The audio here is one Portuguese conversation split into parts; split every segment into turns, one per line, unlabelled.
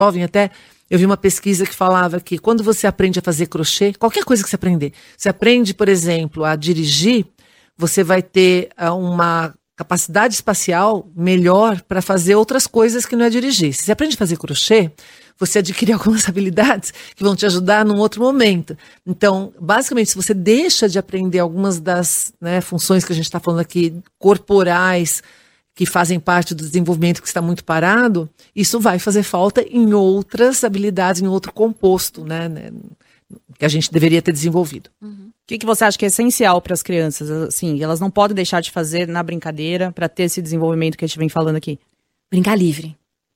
jovem até, eu vi uma pesquisa que falava que quando você aprende a fazer crochê, qualquer coisa que você aprender, você aprende, por exemplo, a dirigir, você vai ter uma capacidade espacial melhor para fazer outras coisas que não é dirigir. Se você aprende a fazer crochê, você adquire algumas habilidades que vão te ajudar num outro momento. Então, basicamente, se você deixa de aprender algumas das, né, funções que a gente está falando aqui, corporais, que fazem parte do desenvolvimento que está muito parado, isso vai fazer falta em outras habilidades, em outro composto, né, que a gente deveria ter desenvolvido.
O que você acha que é essencial para as crianças? Assim, elas não podem deixar de fazer na brincadeira para ter esse desenvolvimento que a gente vem falando aqui?
Brincar livre.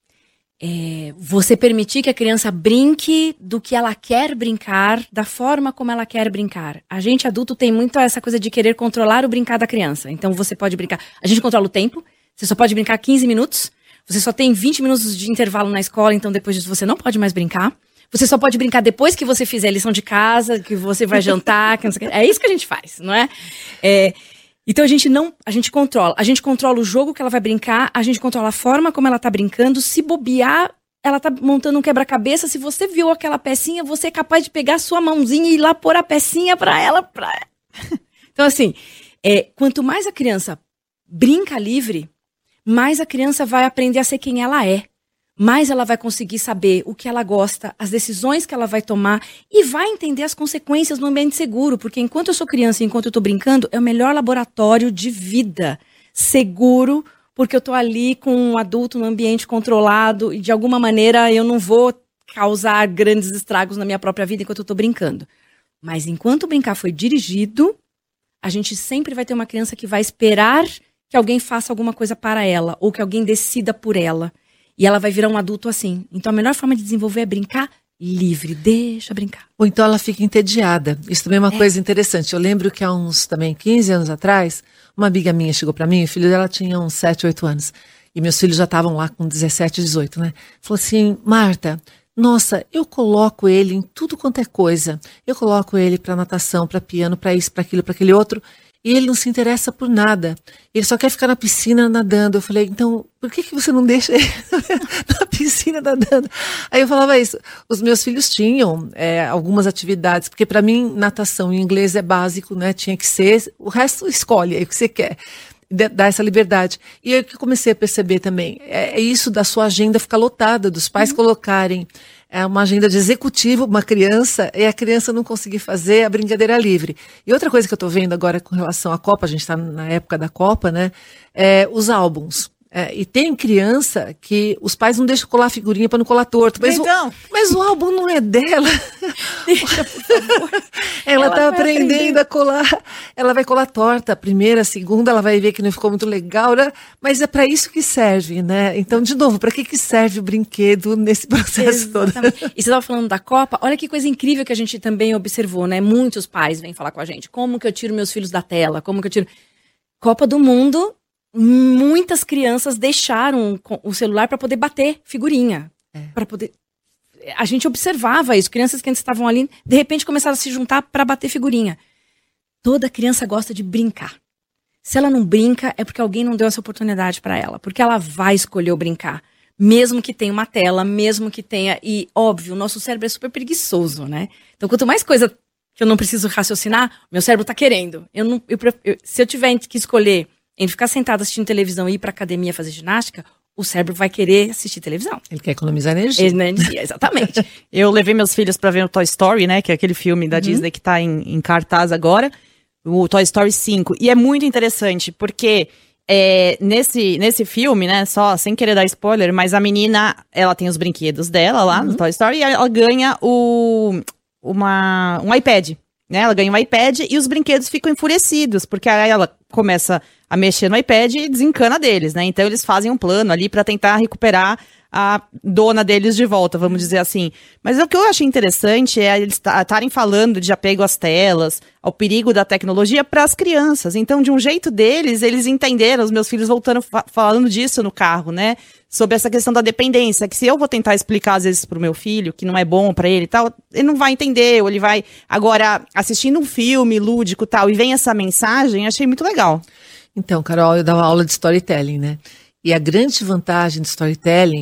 Você permitir que a criança brinque do que ela quer brincar, da forma como ela quer brincar. A gente adulto tem muito essa coisa de querer controlar o brincar da criança. Então você pode brincar, a gente controla o tempo, você só pode brincar 15 minutos, você só tem 20 minutos de intervalo na escola, então depois disso você não pode mais brincar. Você só pode brincar depois que você fizer a lição de casa, que você vai jantar, que não sei o que. É isso que a gente faz, não é? Então a gente controla o jogo que ela vai brincar, a gente controla a forma como ela tá brincando. Se bobear, ela tá montando um quebra-cabeça, se você viu aquela pecinha, você é capaz de pegar a sua mãozinha e ir lá pôr a pecinha pra ela. Então assim, quanto mais a criança brinca livre, mais a criança vai aprender a ser quem ela é. Mais ela vai conseguir saber o que ela gosta, as decisões que ela vai tomar e vai entender as consequências no ambiente seguro, porque enquanto eu sou criança e enquanto eu tô brincando, é o melhor laboratório de vida, seguro, porque eu tô ali com um adulto no ambiente controlado e de alguma maneira eu não vou causar grandes estragos na minha própria vida enquanto eu tô brincando. Mas enquanto o brincar foi dirigido, a gente sempre vai ter uma criança que vai esperar que alguém faça alguma coisa para ela ou que alguém decida por ela. E ela vai virar um adulto assim. Então a melhor forma de desenvolver é brincar livre. Deixa brincar.
Ou então ela fica entediada. Isso também é uma coisa interessante. Eu lembro que há uns também 15 anos atrás, uma amiga minha chegou para mim, o filho dela tinha uns 7, 8 anos. E meus filhos já estavam lá com 17, 18, né? Falou assim, Marta, nossa, eu coloco ele em tudo quanto é coisa. Eu coloco ele para natação, para piano, para isso, para aquilo, para aquele outro. E ele não se interessa por nada. Ele só quer ficar na piscina nadando. Eu falei, então, por que você não deixa ele na piscina nadando? Aí eu falava isso. Os meus filhos tinham algumas atividades, porque para mim, natação em inglês é básico, né? Tinha que ser, o resto escolhe aí o que você quer. Dar essa liberdade. E aí que eu comecei a perceber também, é isso da sua agenda ficar lotada, dos pais colocarem uma agenda de executivo, uma criança, e a criança não conseguir fazer a brincadeira livre. E outra coisa que eu estou vendo agora com relação à Copa, a gente está na época da Copa, né? Os álbuns. E tem criança que os pais não deixam colar figurinha para não colar torto. Mas o álbum não é dela.
Deixa, por favor.
Ela tá aprendendo a colar. Ela vai colar torta. A primeira, a segunda, ela vai ver que não ficou muito legal, né? Mas é para isso que serve, né? Então, de novo, para que serve o brinquedo nesse processo todo?
E você estava falando da Copa. Olha que coisa incrível que a gente também observou, né? Muitos pais vêm falar com a gente. Como que eu tiro meus filhos da tela? Como que eu tiro... Copa do Mundo... Muitas crianças deixaram o celular para poder bater figurinha. Para poder... A gente observava isso. Crianças que antes estavam ali, de repente começaram a se juntar para bater figurinha. Toda criança gosta de brincar. Se ela não brinca, é porque alguém não deu essa oportunidade para ela. Porque ela vai escolher o brincar. Mesmo que tenha uma tela, mesmo que tenha... E, óbvio, o nosso cérebro é super preguiçoso, né? Então, quanto mais coisa que eu não preciso raciocinar, meu cérebro tá querendo. Se eu tiver que escolher... Em ficar sentado assistindo televisão e ir pra academia fazer ginástica, o cérebro vai querer assistir televisão.
Ele quer economizar energia.
Exatamente.
Eu levei meus filhos pra ver o Toy Story, né? Que é aquele filme da Disney que tá em cartaz agora. O Toy Story 5. E é muito interessante, porque nesse filme, né? Só sem querer dar spoiler, mas a menina, ela tem os brinquedos dela lá no Toy Story e ela ganha um iPad. Né? Ela ganha um iPad e os brinquedos ficam enfurecidos, porque aí ela começa a mexer no iPad e desencana deles, né? Então eles fazem um plano ali para tentar recuperar a dona deles de volta, vamos dizer assim. Mas o que eu achei interessante é eles estarem falando de apego às telas, ao perigo da tecnologia para as crianças. Então, de um jeito deles, eles entenderam, os meus filhos voltando falando disso no carro, né? Sobre essa questão da dependência, que se eu vou tentar explicar às vezes pro meu filho, que não é bom para ele e tal, ele não vai entender, ou ele vai... Agora, assistindo um filme lúdico e tal, e vem essa mensagem, achei muito legal.
Então, Carol, eu dava aula de storytelling, né? E a grande vantagem do storytelling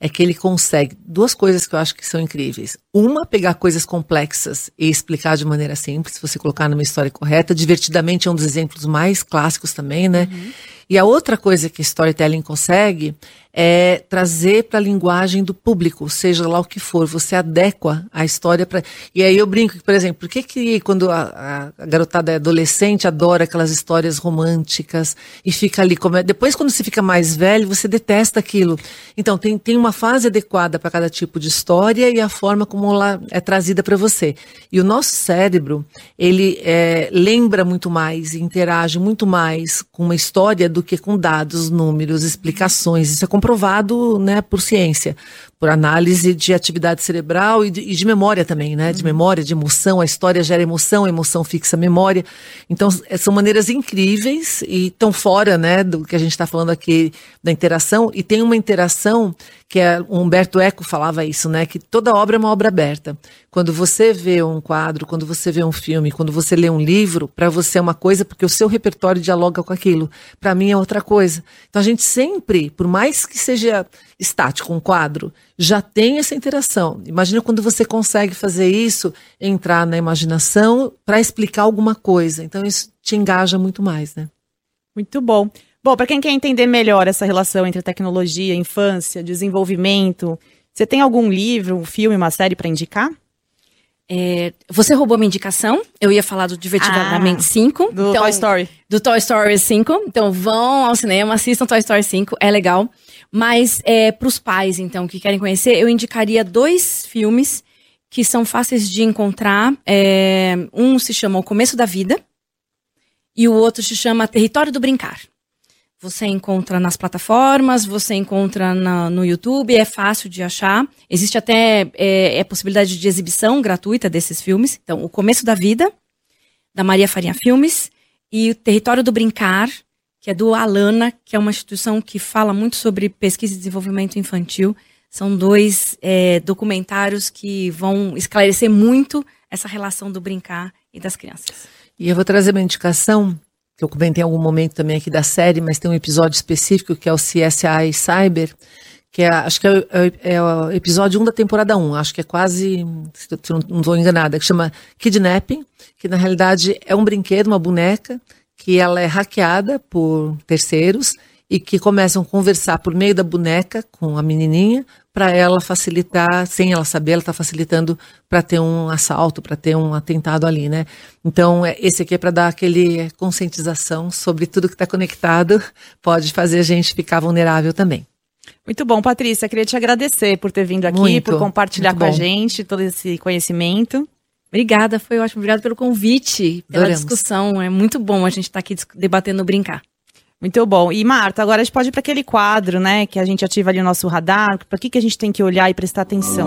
é que ele consegue duas coisas que eu acho que são incríveis. Uma, pegar coisas complexas e explicar de maneira simples, se você colocar numa história correta. Divertidamente é um dos exemplos mais clássicos também, né? E a outra coisa que storytelling consegue é trazer para a linguagem do público, seja lá o que for, você adequa a história para. E aí eu brinco, por exemplo, por que quando a garotada é adolescente adora aquelas histórias românticas e fica ali, depois quando você fica mais velho, você detesta aquilo. Então tem uma fase adequada para cada tipo de história e a forma como ela é trazida para você. E o nosso cérebro, ele lembra muito mais, interage muito mais com uma história do que com dados, números, explicações. Isso é comprovado, né, por ciência, por análise de atividade cerebral e de memória também, né, de memória, de emoção. A história gera emoção, a emoção fixa a memória. Então, são maneiras incríveis e estão fora, né, do que a gente está falando aqui da interação. E tem uma interação que o Humberto Eco falava isso, né, que toda obra é uma obra aberta. Quando você vê um quadro, quando você vê um filme, quando você lê um livro, para você é uma coisa porque o seu repertório dialoga com aquilo. Para mim é outra coisa. Então a gente sempre, por mais que seja estático um quadro, já tem essa interação. Imagina quando você consegue fazer isso, entrar na imaginação para explicar alguma coisa. Então isso te engaja muito mais, né?
Muito bom. Bom, para quem quer entender melhor essa relação entre tecnologia, infância, desenvolvimento, você tem algum livro, um filme, uma série para indicar?
Você roubou minha indicação. Eu ia falar do Divertidamente 5.
Do Toy Story.
Do Toy Story 5. Então vão ao cinema, assistam Toy Story 5, é legal. Mas para os pais, então, que querem conhecer, eu indicaria 2 filmes que são fáceis de encontrar. Um se chama O Começo da Vida e o outro se chama Território do Brincar. Você encontra nas plataformas, você encontra no YouTube, é fácil de achar. Existe até possibilidade de exibição gratuita desses filmes. Então, O Começo da Vida, da Maria Farinha Filmes, e o Território do Brincar, que é do Alana, que é uma instituição que fala muito sobre pesquisa e desenvolvimento infantil. São 2 documentários que vão esclarecer muito essa relação do brincar e das crianças.
E eu vou trazer uma indicação que eu comentei em algum momento também aqui da série, mas tem um episódio específico que é o CSI Cyber, que acho que é o episódio 1 da temporada 1, acho que é quase, se eu não estou enganada, que chama Kidnapping, que na realidade é um brinquedo, uma boneca, que ela é hackeada por terceiros e que começam a conversar por meio da boneca com a menininha para ela facilitar, sem ela saber, ela está facilitando para ter um assalto, para ter um atentado ali, né? Então, esse aqui é para dar aquele conscientização sobre tudo que está conectado, pode fazer a gente ficar vulnerável também.
Muito bom, Patrícia, queria te agradecer por ter vindo aqui, por compartilhar com a gente todo esse conhecimento.
Obrigada, foi ótimo. Obrigada pelo convite, pela discussão. É muito bom a gente estar aqui debatendo brincar.
Muito bom. E Marta, agora a gente pode ir para aquele quadro, né, que a gente ativa ali o nosso radar. Para que a gente tem que olhar e prestar atenção?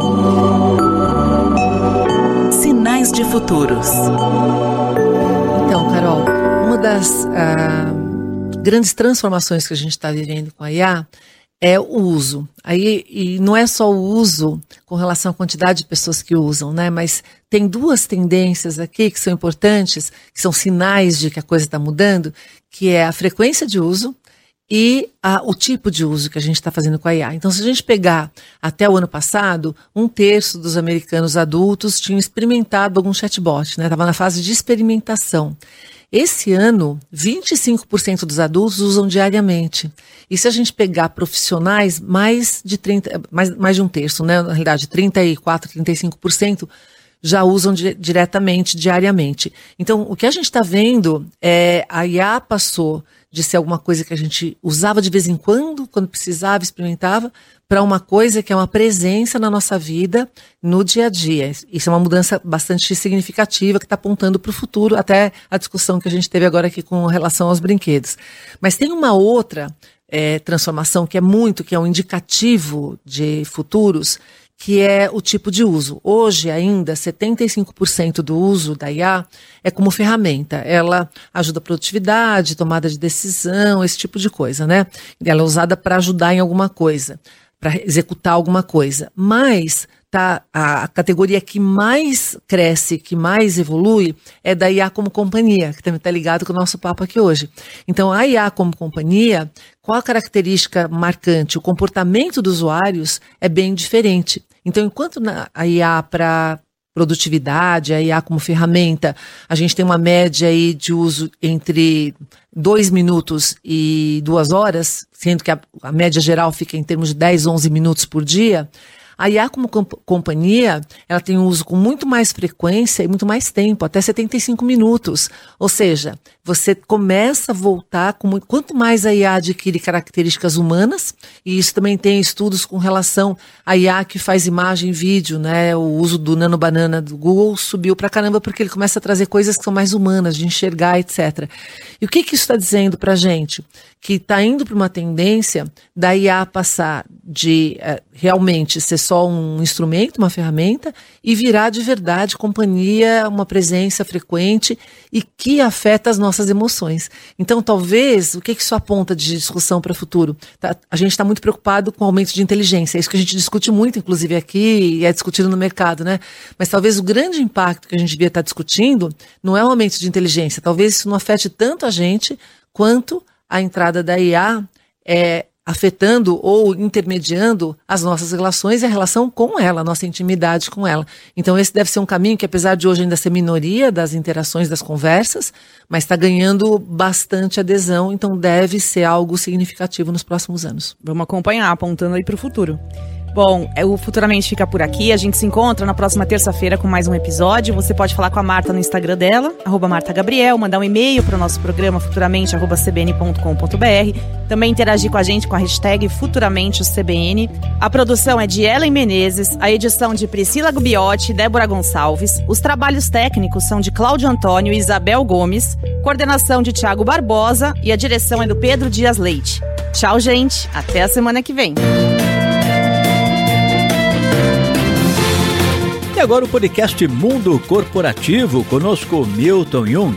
Sinais de futuros.
Então, Carol, uma das grandes transformações que a gente está vivendo com a IA é o uso. E não é só o uso com relação à quantidade de pessoas que usam, né? Mas tem 2 tendências aqui que são importantes, que são sinais de que a coisa está mudando, que é a frequência de uso e o tipo de uso que a gente está fazendo com a IA. Então, se a gente pegar até o ano passado, 1/3 dos americanos adultos tinham experimentado algum chatbot, né? Estava na fase de experimentação. Esse ano, 25% dos adultos usam diariamente. E se a gente pegar profissionais, mais de 1/3, né? Na realidade, 34%, 35% já usam diretamente, diariamente. Então, o que a gente está vendo é a IA passou de ser alguma coisa que a gente usava de vez em quando precisava, experimentava, para uma coisa que é uma presença na nossa vida, no dia a dia. Isso é uma mudança bastante significativa que está apontando para o futuro, até a discussão que a gente teve agora aqui com relação aos brinquedos. Mas tem uma outra transformação que é um indicativo de futuros, que é o tipo de uso. Hoje ainda, 75% do uso da IA é como ferramenta. Ela ajuda a produtividade, tomada de decisão, esse tipo de coisa, né? Ela é usada para ajudar em alguma coisa. para executar alguma coisa. Mas a categoria que mais cresce, que mais evolui, é da IA como companhia, que também está ligado com o nosso papo aqui hoje. Então, a IA como companhia, qual a característica marcante? O comportamento dos usuários é bem diferente. Então, enquanto a IA para produtividade, a IA como ferramenta, a gente tem uma média aí de uso entre 2 minutos e 2 horas, sendo que a média geral fica em termos de 10, 11 minutos por dia. A IA como companhia, ela tem um uso com muito mais frequência e muito mais tempo, até 75 minutos. Ou seja, você começa a voltar com muito... Quanto mais a IA adquire características humanas, e isso também tem estudos com relação à IA que faz imagem e vídeo, né? O uso do Nano Banana do Google subiu pra caramba porque ele começa a trazer coisas que são mais humanas, de enxergar, etc. E o que isso está dizendo pra gente? Que está indo para uma tendência da IA passar de realmente ser só um instrumento, uma ferramenta, e virar de verdade companhia, uma presença frequente e que afeta as nossas emoções. Então, talvez, o que isso aponta de discussão para o futuro? A gente está muito preocupado com o aumento de inteligência, é isso que a gente discute muito, inclusive aqui, e é discutido no mercado, né? Mas talvez o grande impacto que a gente devia estar discutindo não é o aumento de inteligência, talvez isso não afete tanto a gente quanto a entrada da IA afetando ou intermediando as nossas relações e a relação com ela, a nossa intimidade com ela. Então esse deve ser um caminho que, apesar de hoje ainda ser minoria das interações, das conversas, mas está ganhando bastante adesão, então deve ser algo significativo nos próximos anos.
Vamos acompanhar, apontando aí para o futuro. Bom, o Futuramente fica por aqui. A gente se encontra na próxima terça-feira com mais um episódio. Você pode falar com a Marta no Instagram dela, @MartaGabriel, mandar um e-mail para o nosso programa futuramente@cbn.com.br. Também interagir com a gente com a hashtag FuturamenteCBN. A produção é de Ellen Menezes, a edição de Priscila Gubiotti e Débora Gonçalves. Os trabalhos técnicos são de Cláudio Antônio e Isabel Gomes. Coordenação de Thiago Barbosa e a direção é do Pedro Dias Leite. Tchau, gente. Até a semana que vem.
E agora o podcast Mundo Corporativo, conosco Milton Jung.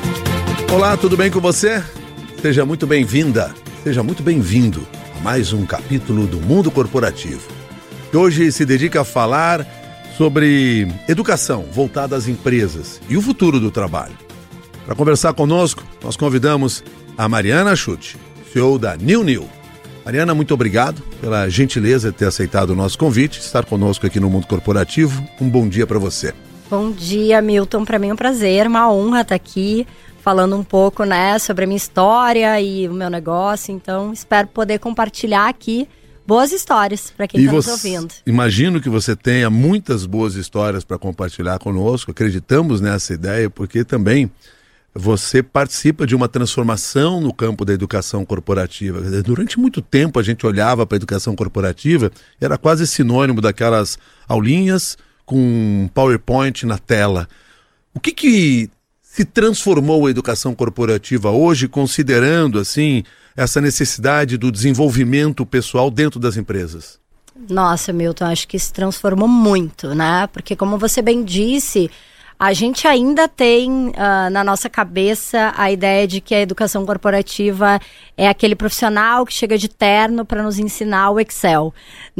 Olá, tudo bem com você? Seja muito bem-vinda, seja muito bem-vindo a mais um capítulo do Mundo Corporativo, que hoje se dedica a falar sobre educação voltada às empresas e o futuro do trabalho. Para conversar conosco, nós convidamos a Mariana Schutt, CEO da New. Mariana, muito obrigado pela gentileza de ter aceitado o nosso convite, estar conosco aqui no Mundo Corporativo. Um bom dia para você.
Bom dia, Milton. Para mim é um prazer, uma honra estar aqui falando um pouco, sobre a minha história e o meu negócio. Então, espero poder compartilhar aqui boas histórias para quem está nos ouvindo.
Imagino que você tenha muitas boas histórias para compartilhar conosco. Acreditamos nessa ideia porque também você participa de uma transformação no campo da educação corporativa. Durante muito tempo a gente olhava para a educação corporativa, era quase sinônimo daquelas aulinhas com PowerPoint na tela. O que se transformou a educação corporativa hoje, considerando assim essa necessidade do desenvolvimento pessoal dentro das empresas?
Nossa, Milton, acho que se transformou muito, Porque, como você bem disse, a gente ainda tem na nossa cabeça a ideia de que a educação corporativa é aquele profissional que chega de terno para nos ensinar o Excel,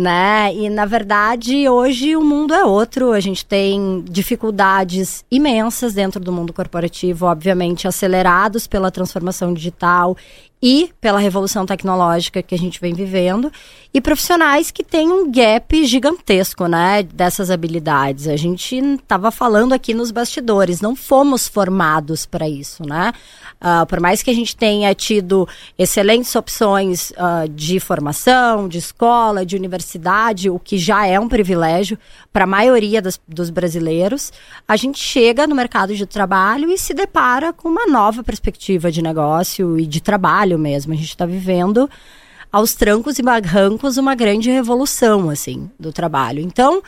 E, na verdade, hoje o mundo é outro. A gente tem dificuldades imensas dentro do mundo corporativo, obviamente acelerados pela transformação digital e pela revolução tecnológica que a gente vem vivendo, e profissionais que têm um gap gigantesco, dessas habilidades. A gente estava falando aqui nos bastidores, não fomos formados para isso, por mais que a gente tenha tido excelentes opções de formação, de escola, de universidade, o que já é um privilégio para a maioria dos brasileiros, a gente chega no mercado de trabalho e se depara com uma nova perspectiva de negócio e de trabalho mesmo. A gente está vivendo aos trancos e barrancos uma grande revolução, do trabalho. Então,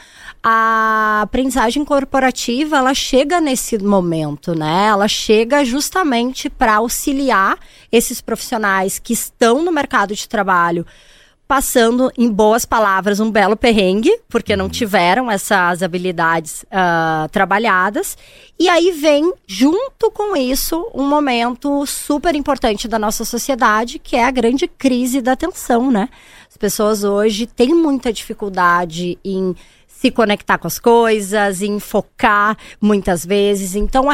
a aprendizagem corporativa, ela chega nesse momento, Ela chega justamente para auxiliar esses profissionais que estão no mercado de trabalho passando, em boas palavras, um belo perrengue, porque não tiveram essas habilidades trabalhadas. E aí vem, junto com isso, um momento super importante da nossa sociedade, que é a grande crise da atenção, né? As pessoas hoje têm muita dificuldade em se conectar com as coisas, em focar muitas vezes. Então,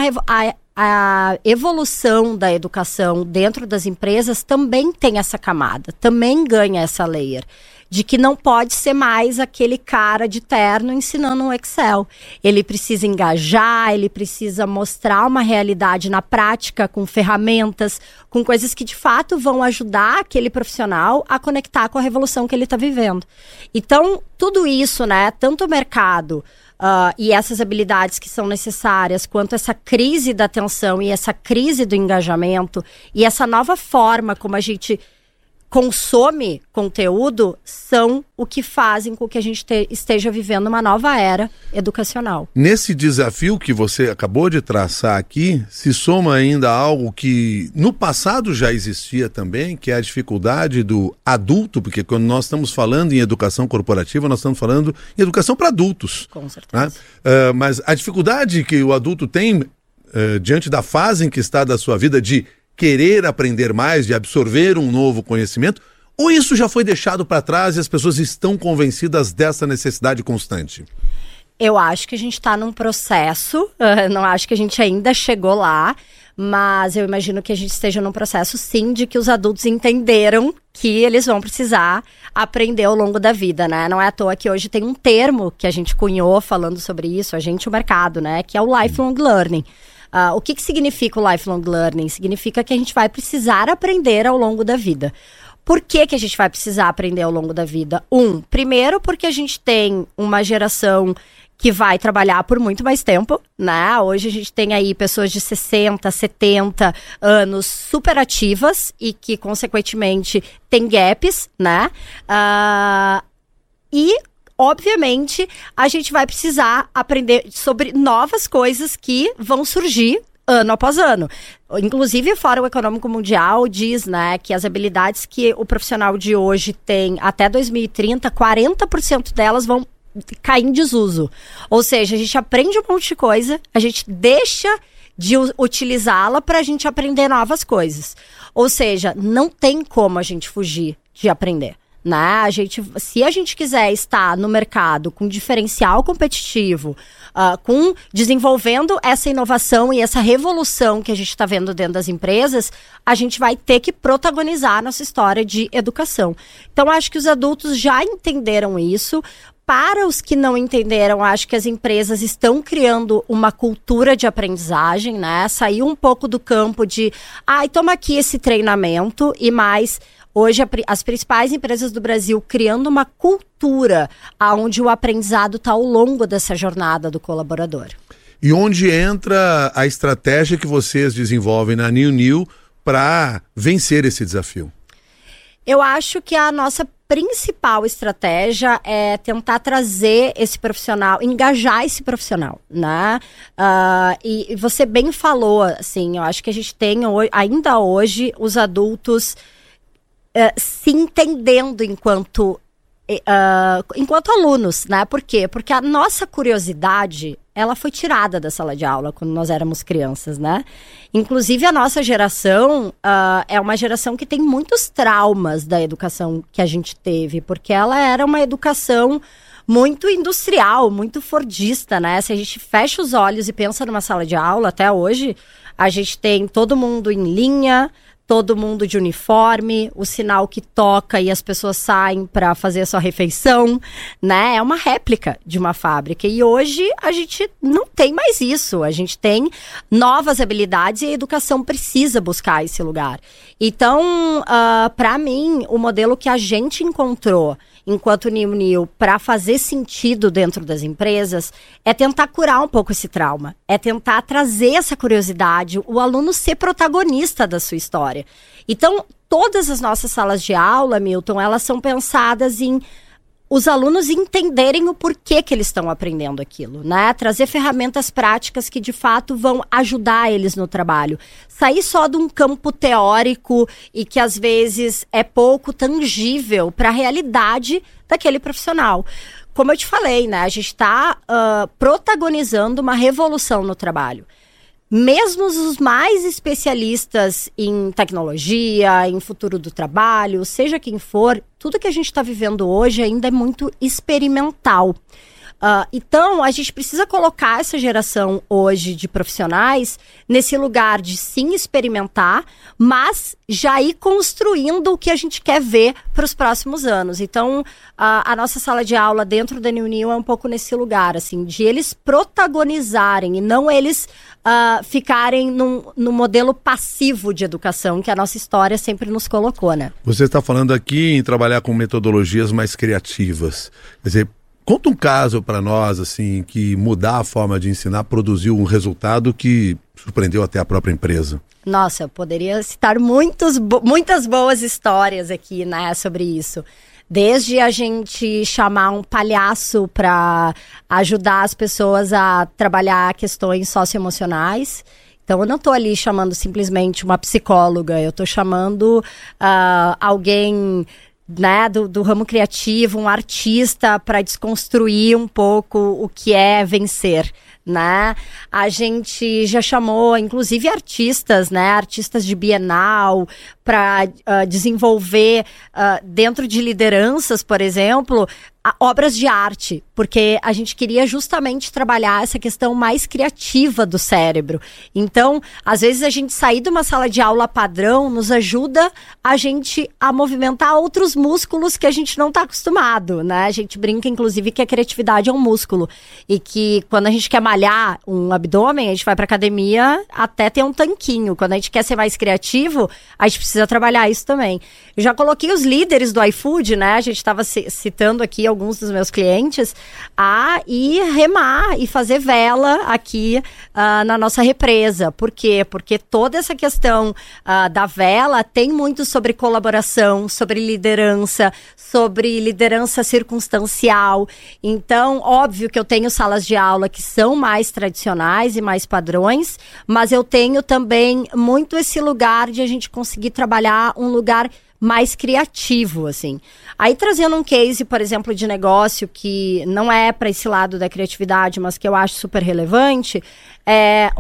a evolução da educação dentro das empresas também tem essa camada, também ganha essa layer, de que não pode ser mais aquele cara de terno ensinando um Excel. Ele precisa engajar, ele precisa mostrar uma realidade na prática, com ferramentas, com coisas que de fato vão ajudar aquele profissional a conectar com a revolução que ele está vivendo. Então, tudo isso, né, tanto o mercado e essas habilidades que são necessárias, quanto essa crise da atenção e essa crise do engajamento e essa nova forma como a gente consome conteúdo, são o que fazem com que a gente esteja vivendo uma nova era educacional.
Nesse desafio que você acabou de traçar aqui, se soma ainda algo que no passado já existia também, que é a dificuldade do adulto, porque quando nós estamos falando em educação corporativa, nós estamos falando em educação para adultos.
Com certeza.
Né? Mas a dificuldade que o adulto tem diante da fase em que está da sua vida de querer aprender mais, de absorver um novo conhecimento, ou isso já foi deixado para trás e as pessoas estão convencidas dessa necessidade constante?
Eu acho que a gente está num processo, não acho que a gente ainda chegou lá, mas eu imagino que a gente esteja num processo, sim, de que os adultos entenderam que eles vão precisar aprender ao longo da vida, né? Não é à toa que hoje tem um termo que a gente cunhou falando sobre isso, a gente, o mercado, né? Que é o lifelong learning. O que significa o lifelong learning? Significa que a gente vai precisar aprender ao longo da vida. Por que a gente vai precisar aprender ao longo da vida? Primeiro porque a gente tem uma geração que vai trabalhar por muito mais tempo, né? Hoje a gente tem aí pessoas de 60, 70 anos super ativas e que, consequentemente, tem gaps, né? Obviamente, a gente vai precisar aprender sobre novas coisas que vão surgir ano após ano. Inclusive, o Fórum Econômico Mundial diz, né, que as habilidades que o profissional de hoje tem até 2030, 40% delas vão cair em desuso. Ou seja, a gente aprende um monte de coisa, a gente deixa de utilizá-la para a gente aprender novas coisas. Ou seja, não tem como a gente fugir de aprender. Né? Se a gente quiser estar no mercado com diferencial competitivo, desenvolvendo essa inovação e essa revolução que a gente está vendo dentro das empresas, a gente vai ter que protagonizar a nossa história de educação. Então, acho que os adultos já entenderam isso. Para os que não entenderam, acho que as empresas estão criando uma cultura de aprendizagem, né? Saiu um pouco do campo de, toma aqui esse treinamento e mais. Hoje, as principais empresas do Brasil criando uma cultura onde o aprendizado está ao longo dessa jornada do colaborador.
E onde entra a estratégia que vocês desenvolvem na New para vencer esse desafio?
Eu acho que a nossa principal estratégia é tentar trazer esse profissional, engajar esse profissional, né? E você bem falou, assim, eu acho que a gente tem ainda hoje os adultos se entendendo enquanto alunos, né? Por quê? Porque a nossa curiosidade, ela foi tirada da sala de aula quando nós éramos crianças, né? Inclusive, a nossa geração é uma geração que tem muitos traumas da educação que a gente teve, porque ela era uma educação muito industrial, muito fordista, né? Se a gente fecha os olhos e pensa numa sala de aula, até hoje, a gente tem todo mundo em linha, todo mundo de uniforme, o sinal que toca e as pessoas saem para fazer a sua refeição, né? É uma réplica de uma fábrica. E hoje a gente não tem mais isso. A gente tem novas habilidades e a educação precisa buscar esse lugar. Então, para mim, o modelo que a gente encontrou enquanto New para fazer sentido dentro das empresas é tentar curar um pouco esse trauma, é tentar trazer essa curiosidade, o aluno ser protagonista da sua história. Então, todas as nossas salas de aula, Milton, elas são pensadas em os alunos entenderem o porquê que eles estão aprendendo aquilo, né? Trazer ferramentas práticas que, de fato, vão ajudar eles no trabalho. Sair só de um campo teórico e que, às vezes, é pouco tangível para a realidade daquele profissional. Como eu te falei, né? A gente está protagonizando uma revolução no trabalho. Mesmo os mais especialistas em tecnologia, em futuro do trabalho, seja quem for, tudo que a gente está vivendo hoje ainda é muito experimental. Então, a gente precisa colocar essa geração hoje de profissionais nesse lugar de sim experimentar, mas já ir construindo o que a gente quer ver para os próximos anos. Então, a nossa sala de aula dentro da New New é um pouco nesse lugar, assim, de eles protagonizarem e não eles ficarem no modelo passivo de educação que a nossa história sempre nos colocou, né?
Você está falando aqui em trabalhar com metodologias mais criativas. Quer dizer, conta um caso para nós, assim, que mudar a forma de ensinar produziu um resultado que surpreendeu até a própria empresa.
Nossa, eu poderia citar muitas boas histórias aqui, né, sobre isso. Desde a gente chamar um palhaço para ajudar as pessoas a trabalhar questões socioemocionais. Então, eu não estou ali chamando simplesmente uma psicóloga, eu estou chamando alguém, né, do ramo criativo, um artista, para desconstruir um pouco o que é vencer, né? A gente já chamou, inclusive, artistas, né, artistas de Bienal, para desenvolver dentro de lideranças, por exemplo, obras de arte, porque a gente queria justamente trabalhar essa questão mais criativa do cérebro. Então, às vezes a gente sair de uma sala de aula padrão nos ajuda a gente a movimentar outros músculos que a gente não está acostumado, né? A gente brinca, inclusive, que a criatividade é um músculo e que quando a gente quer malhar um abdômen, a gente vai para academia até ter um tanquinho. Quando a gente quer ser mais criativo, a gente precisa trabalhar isso também. Eu já coloquei os líderes do iFood, né? A gente estava citando aqui alguns dos meus clientes a ir remar e fazer vela aqui na nossa represa. Por quê? Porque toda essa questão da vela tem muito sobre colaboração, sobre liderança circunstancial. Então, óbvio que eu tenho salas de aula que são mais tradicionais e mais padrões, mas eu tenho também muito esse lugar de a gente conseguir trabalhar um lugar mais criativo, assim. Aí, trazendo um case, por exemplo, de negócio que não é para esse lado da criatividade, mas que eu acho super relevante, é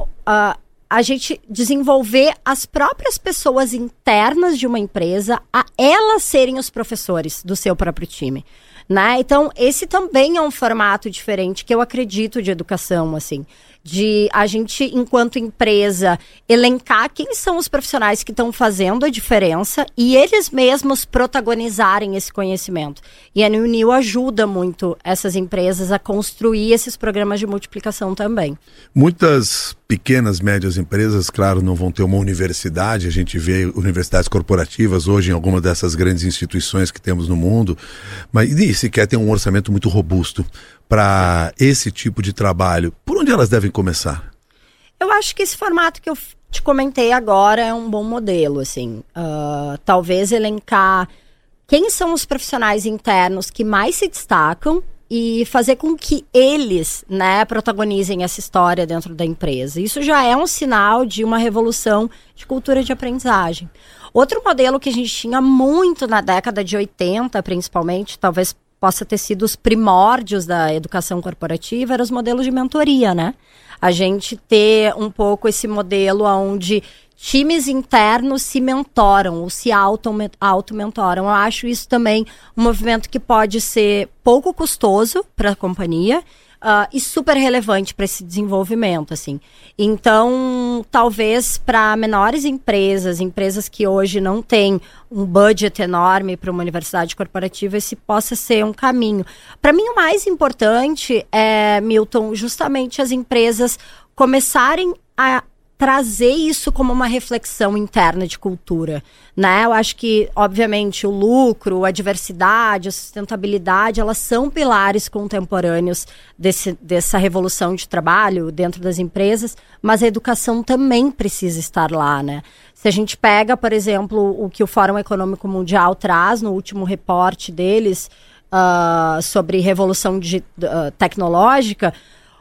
a gente desenvolver as próprias pessoas internas de uma empresa a elas serem os professores do seu próprio time, né? Então, esse também é um formato diferente que eu acredito de educação, assim, de a gente, enquanto empresa, elencar quem são os profissionais que estão fazendo a diferença e eles mesmos protagonizarem esse conhecimento. E a New New ajuda muito essas empresas a construir esses programas de multiplicação também.
Muitas pequenas, médias empresas, claro, não vão ter uma universidade. A gente vê universidades corporativas hoje em algumas dessas grandes instituições que temos no mundo, mas e se quer ter um orçamento muito robusto para esse tipo de trabalho, por onde elas devem começar?
Eu acho que esse formato que eu te comentei agora é um bom modelo, assim. Talvez elencar quem são os profissionais internos que mais se destacam e fazer com que eles, né, protagonizem essa história dentro da empresa. Isso já é um sinal de uma revolução de cultura de aprendizagem. Outro modelo que a gente tinha muito na década de 80, principalmente, talvez possa ter sido os primórdios da educação corporativa, eram os modelos de mentoria, né? A gente ter um pouco esse modelo onde times internos se mentoram ou se auto-mentoram. Eu acho isso também um movimento que pode ser pouco custoso para a companhia e super relevante para esse desenvolvimento, assim. Então, talvez para menores empresas que hoje não têm um budget enorme para uma universidade corporativa, esse possa ser um caminho. Para mim, o mais importante é, Milton, justamente as empresas começarem a trazer isso como uma reflexão interna de cultura, né? Eu acho que, obviamente, o lucro, a diversidade, a sustentabilidade, elas são pilares contemporâneos dessa revolução de trabalho dentro das empresas, mas a educação também precisa estar lá, né? Se a gente pega, por exemplo, o que o Fórum Econômico Mundial traz no último reporte deles, sobre revolução tecnológica,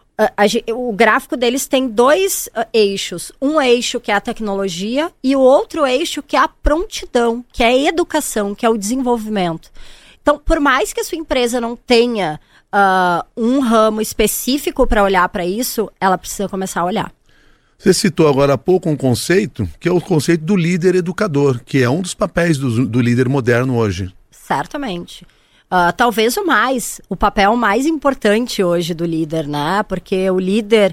o gráfico deles tem 2 eixos. Um eixo que é a tecnologia e o outro eixo que é a prontidão, que é a educação, que é o desenvolvimento. Então, por mais que a sua empresa não tenha um ramo específico para olhar para isso, ela precisa começar a olhar.
Você citou agora há pouco um conceito, que é o conceito do líder educador, que é um dos papéis do líder moderno hoje.
Certamente. Talvez o papel mais importante hoje do líder, né? Porque o líder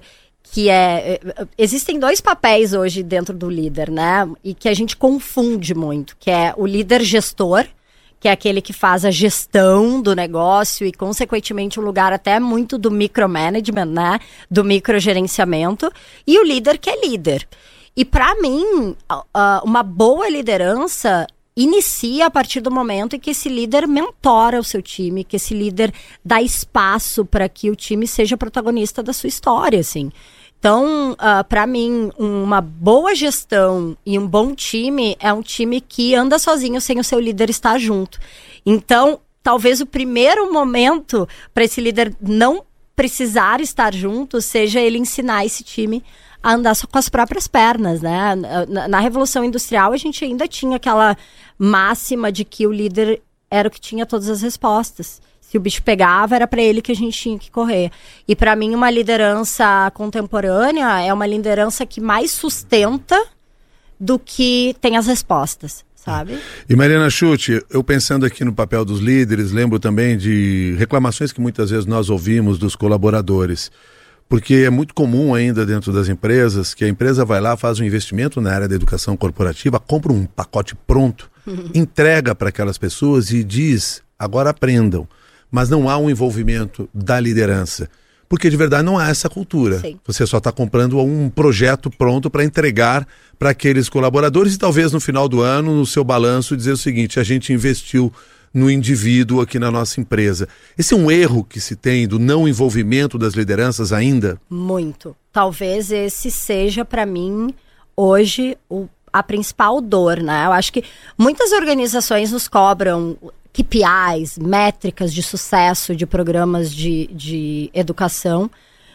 existem 2 papéis hoje dentro do líder, né? E que a gente confunde muito, que é o líder gestor, que é aquele que faz a gestão do negócio e, consequentemente, um lugar até muito do micromanagement, né? Do microgerenciamento, e o líder que é líder. E, para mim, uma boa liderança inicia a partir do momento em que esse líder mentora o seu time, que esse líder dá espaço para que o time seja protagonista da sua história, assim. Então, para mim, uma boa gestão e um bom time é um time que anda sozinho sem o seu líder estar junto. Então, talvez o primeiro momento para esse líder não precisar estar junto seja ele ensinar esse time a andar só com as próprias pernas, né? Na Revolução Industrial, a gente ainda tinha aquela máxima de que o líder era o que tinha todas as respostas. Se o bicho pegava, era para ele que a gente tinha que correr. E para mim, uma liderança contemporânea é uma liderança que mais sustenta do que tem as respostas, sabe?
E Mariana Schutt, eu pensando aqui no papel dos líderes, lembro também de reclamações que muitas vezes nós ouvimos dos colaboradores. Porque é muito comum ainda dentro das empresas que a empresa vai lá, faz um investimento na área da educação corporativa, compra um pacote pronto, entrega para aquelas pessoas e diz, agora aprendam. Mas não há um envolvimento da liderança. Porque de verdade não há essa cultura. Sim. Você só está comprando um projeto pronto para entregar para aqueles colaboradores e talvez no final do ano, no seu balanço, dizer o seguinte, a gente investiu no indivíduo aqui na nossa empresa. Esse é um erro que se tem do não envolvimento das lideranças ainda?
Muito. Talvez esse seja, para mim, hoje, a principal dor, né? Eu acho que muitas organizações nos cobram KPIs, métricas de sucesso de programas de educação.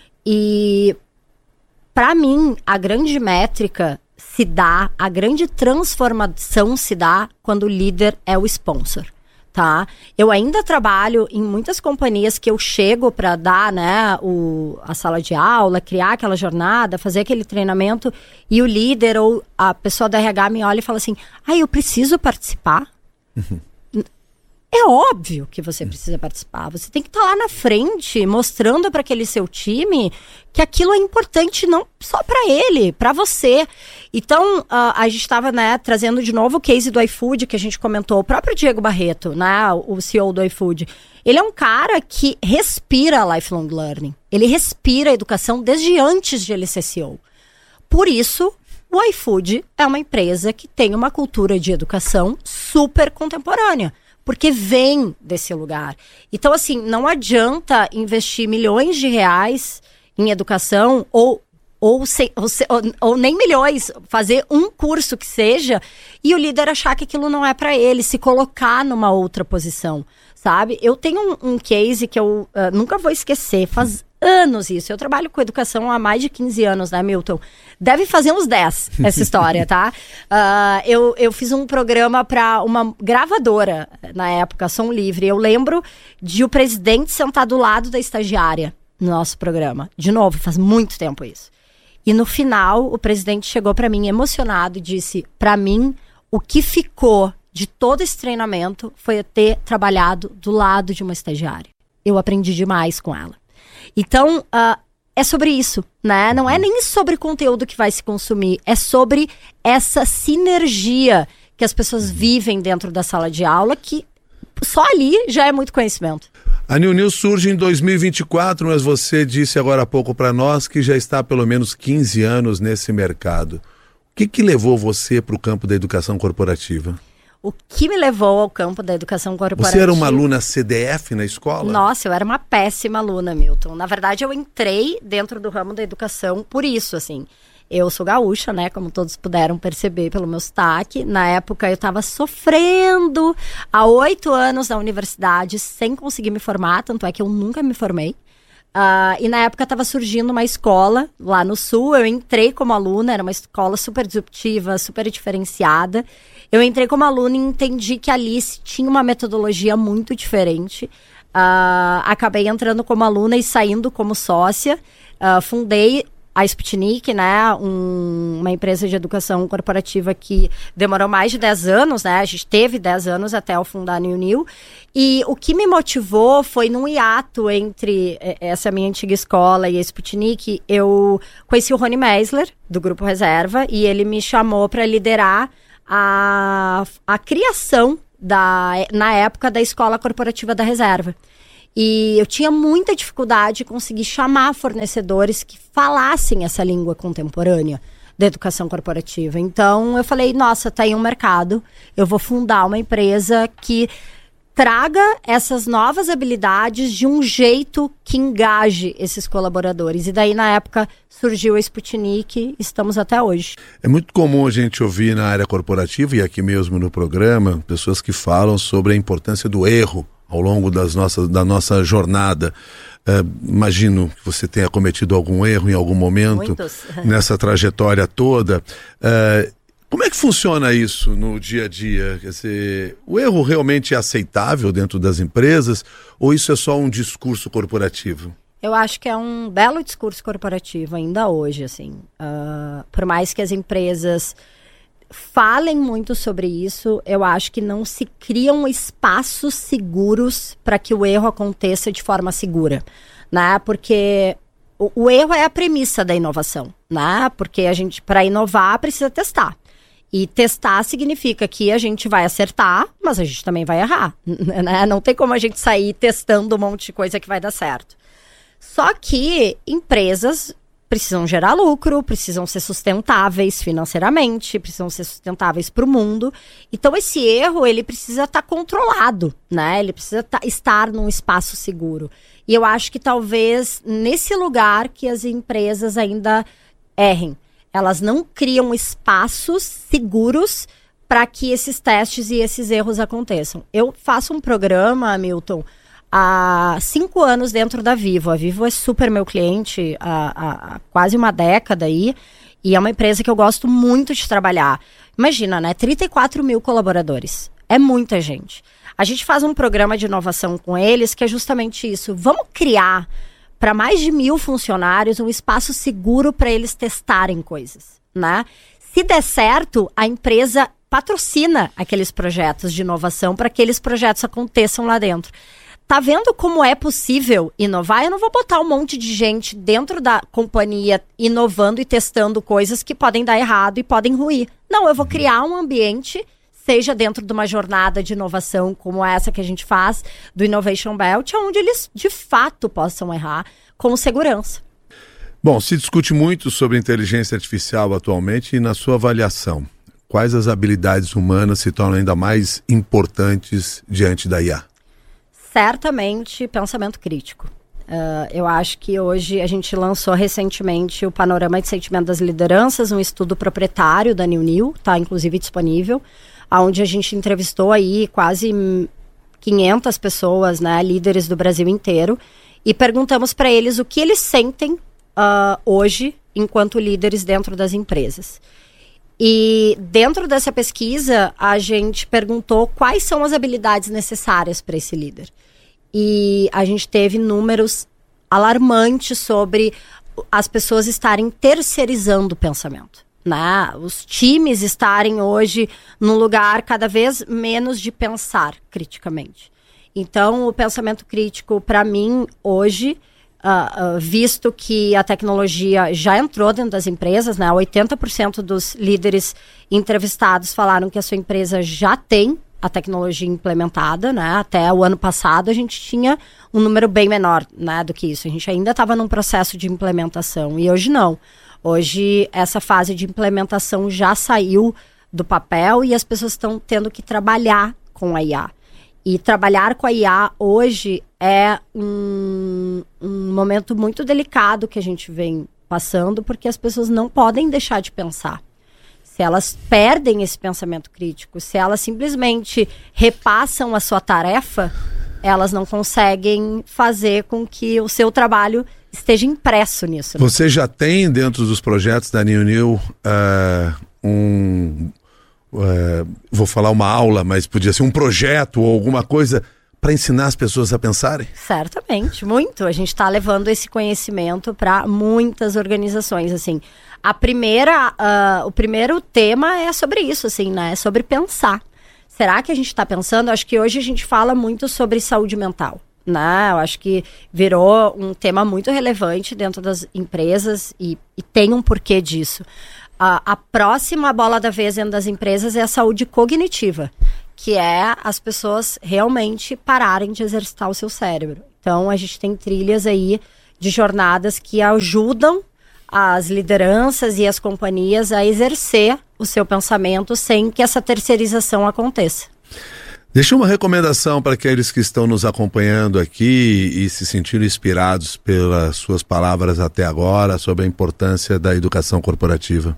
E, para mim, a grande métrica se dá, a grande transformação se dá quando o líder é o sponsor. Tá? Eu ainda trabalho em muitas companhias que eu chego para dar, né, a sala de aula, criar aquela jornada, fazer aquele treinamento e o líder ou a pessoa da RH me olha e fala assim, eu preciso participar? É óbvio que você precisa participar. Você tem que estar lá na frente, mostrando para aquele seu time que aquilo é importante não só para ele, para você. Então, a gente estava, né, trazendo de novo o case do iFood que a gente comentou. O próprio Diego Barreto, né, o CEO do iFood, ele é um cara que respira lifelong learning. Ele respira a educação desde antes de ele ser CEO. Por isso, o iFood é uma empresa que tem uma cultura de educação super contemporânea. Porque vem desse lugar. Então, assim, não adianta investir milhões de reais em educação ou nem milhões, fazer um curso que seja e o líder achar que aquilo não é para ele, se colocar numa outra posição, sabe? Eu tenho um case que eu nunca vou esquecer, faz anos isso. Eu trabalho com educação há mais de 15 anos, né, Milton? Deve fazer uns 10 essa história, tá? Eu fiz um programa para uma gravadora, na época, Som Livre. Eu lembro de o presidente sentar do lado da estagiária no nosso programa. De novo, faz muito tempo isso. E no final, o presidente chegou para mim emocionado e disse, para mim, o que ficou de todo esse treinamento foi eu ter trabalhado do lado de uma estagiária. Eu aprendi demais com ela. Então, é sobre isso, né? Não é nem sobre conteúdo que vai se consumir, é sobre essa sinergia que as pessoas vivem dentro da sala de aula, que só ali já é muito conhecimento.
A New News surge em 2024, mas você disse agora há pouco para nós que já está há pelo menos 15 anos nesse mercado. O que levou você para o campo da educação corporativa?
O que me levou ao campo da educação corporativa...
Você era uma aluna CDF na escola?
Nossa, eu era uma péssima aluna, Milton. Na verdade, eu entrei dentro do ramo da educação por isso, assim. Eu sou gaúcha, né? Como todos puderam perceber pelo meu sotaque. Na época eu estava sofrendo há 8 anos na universidade sem conseguir me formar, tanto é que eu nunca me formei. E na época estava surgindo uma escola lá no Sul. Eu entrei como aluna, era uma escola super disruptiva, super diferenciada. Eu entrei como aluna e entendi que ali tinha uma metodologia muito diferente. Acabei entrando como aluna e saindo como sócia. Fundei a Sputnik, né, uma empresa de educação corporativa que demorou mais de 10 anos, né, a gente teve 10 anos até eu fundar a New. E o que me motivou foi num hiato entre essa minha antiga escola e a Sputnik, eu conheci o Rony Meisler, do Grupo Reserva, e ele me chamou para liderar a criação, na época, da Escola Corporativa da Reserva. E eu tinha muita dificuldade em conseguir chamar fornecedores que falassem essa língua contemporânea da educação corporativa. Então eu falei, nossa, tá aí um mercado, eu vou fundar uma empresa que traga essas novas habilidades de um jeito que engaje esses colaboradores. E daí, na época, surgiu a Sputnik, estamos até hoje.
É muito comum a gente ouvir na área corporativa, e aqui mesmo no programa, pessoas que falam sobre a importância do erro ao longo da nossa jornada. Imagino que você tenha cometido algum erro em algum momento.
Muitos.
Nessa trajetória toda. Como é que funciona isso no dia a dia? Quer dizer, o erro realmente é aceitável dentro das empresas ou isso é só um discurso corporativo?
Eu acho que é um belo discurso corporativo ainda hoje, assim. Por mais que as empresas falem muito sobre isso, eu acho que não se criam espaços seguros para que o erro aconteça de forma segura, né? Porque o erro é a premissa da inovação, né? Porque a gente, para inovar, precisa testar. E testar significa que a gente vai acertar, mas a gente também vai errar, né? Não tem como a gente sair testando um monte de coisa que vai dar certo. Só que empresas precisam gerar lucro, precisam ser sustentáveis financeiramente, precisam ser sustentáveis para o mundo. Então, esse erro, ele precisa estar controlado, né? Ele precisa estar num espaço seguro. E eu acho que talvez nesse lugar que as empresas ainda errem. Elas não criam espaços seguros para que esses testes e esses erros aconteçam. Eu faço um programa, Milton, há 5 anos dentro da Vivo. A Vivo é super meu cliente há quase uma década aí. E é uma empresa que eu gosto muito de trabalhar. Imagina, né? 34 mil colaboradores. É muita gente. A gente faz um programa de inovação com eles que é justamente isso. Vamos criar para mais de 1.000 funcionários um espaço seguro para eles testarem coisas, né? Se der certo, a empresa patrocina aqueles projetos de inovação para que aqueles projetos aconteçam lá dentro. Tá vendo como é possível inovar? Eu não vou botar um monte de gente dentro da companhia inovando e testando coisas que podem dar errado e podem ruir. Não, eu vou criar um ambiente, seja dentro de uma jornada de inovação como essa que a gente faz, do Innovation Belt, onde eles de fato possam errar com segurança.
Bom, se discute muito sobre inteligência artificial atualmente e na sua avaliação, quais as habilidades humanas se tornam ainda mais importantes diante da IA?
Certamente, pensamento crítico. Eu acho que hoje a gente lançou recentemente o Panorama de Sentimento das Lideranças, um estudo proprietário da New, está inclusive disponível, onde a gente entrevistou aí quase 500 pessoas, né, líderes do Brasil inteiro, e perguntamos para eles o que eles sentem hoje enquanto líderes dentro das empresas. E dentro dessa pesquisa, a gente perguntou quais são as habilidades necessárias para esse líder. E a gente teve números alarmantes sobre as pessoas estarem terceirizando o pensamento, né? Os times estarem hoje num lugar cada vez menos de pensar criticamente. Então, o pensamento crítico, para mim, hoje, visto que a tecnologia já entrou dentro das empresas, né? 80% dos líderes entrevistados falaram que a sua empresa já tem a tecnologia implementada, né? Até o ano passado a gente tinha um número bem menor, né, do que isso. A gente ainda estava num processo de implementação e hoje não. Hoje essa fase de implementação já saiu do papel e as pessoas estão tendo que trabalhar com a IA. E trabalhar com a IA hoje é um momento muito delicado que a gente vem passando, porque as pessoas não podem deixar de pensar. Se elas perdem esse pensamento crítico, se elas simplesmente repassam a sua tarefa, elas não conseguem fazer com que o seu trabalho esteja impresso nisso. Né?
Você já tem dentro dos projetos da New vou falar uma aula, mas podia ser um projeto ou alguma coisa para ensinar as pessoas a pensarem?
Certamente, muito. A gente está levando esse conhecimento para muitas organizações, assim. O primeiro tema é sobre isso, assim, né? É sobre pensar. Será que a gente está pensando? Acho que hoje a gente fala muito sobre saúde mental, né? Eu acho que virou um tema muito relevante dentro das empresas e tem um porquê disso. A próxima bola da vez dentro das empresas é a saúde cognitiva, que é as pessoas realmente pararem de exercitar o seu cérebro. Então, a gente tem trilhas aí de jornadas que ajudam as lideranças e as companhias a exercer o seu pensamento sem que essa terceirização aconteça.
Deixa uma recomendação para aqueles que estão nos acompanhando aqui e se sentiram inspirados pelas suas palavras até agora sobre a importância da educação corporativa.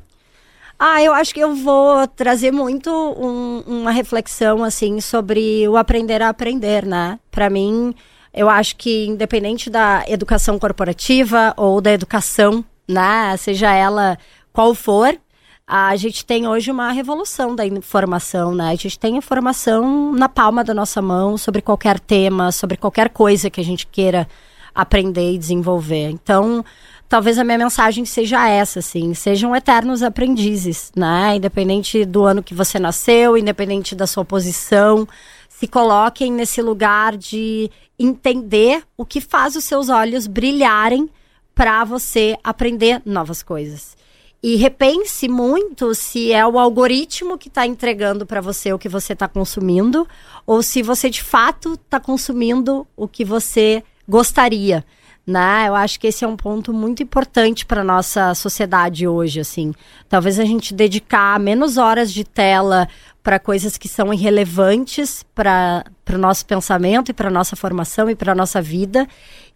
Eu acho que eu vou trazer muito uma reflexão, assim, sobre o aprender a aprender, né? Para mim, eu acho que independente da educação corporativa ou da educação, né? Seja ela qual for, a gente tem hoje uma revolução da informação, né? A gente tem informação na palma da nossa mão sobre qualquer tema, sobre qualquer coisa que a gente queira aprender e desenvolver. Então, talvez a minha mensagem seja essa, assim, sejam eternos aprendizes, né? Independente do ano que você nasceu, independente da sua posição, se coloquem nesse lugar de entender o que faz os seus olhos brilharem para você aprender novas coisas. E repense muito se é o algoritmo que está entregando para você o que você está consumindo, ou se você de fato está consumindo o que você gostaria. Né? Eu acho que esse é um ponto muito importante para nossa sociedade hoje, assim. Talvez a gente dedicar menos horas de tela para coisas que são irrelevantes para o nosso pensamento e para a nossa formação e para a nossa vida,